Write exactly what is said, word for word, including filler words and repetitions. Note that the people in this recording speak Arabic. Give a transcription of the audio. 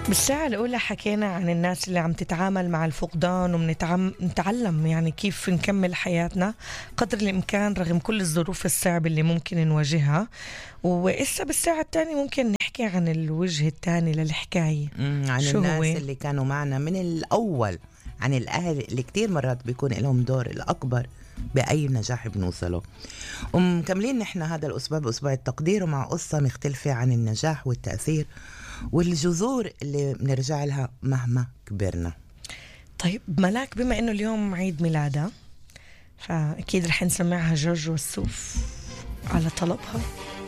بالساعة الأولى حكينا عن الناس اللي عم تتعامل مع الفقدان ونتعلم يعني كيف نكمل حياتنا قدر الإمكان رغم كل الظروف الصعبة اللي ممكن نواجهها. وإسا بالساعة الثانية ممكن نحكي عن الوجه الثاني للحكاية، عن شو الناس هو؟ اللي كانوا معنا من الأول، عن الأهل اللي كتير مرات بيكون لهم دور الأكبر بأي نجاح بنوصله. ومكملين نحن هذا الأسبوع بأسبوع التقدير ومع قصة مختلفة عن النجاح والتأثير والجذور اللي بنرجع لها مهما كبرنا. طيب ملاك، بما إنه اليوم عيد ميلادها فأكيد رح نسمعها جورج وسوف على طلبها.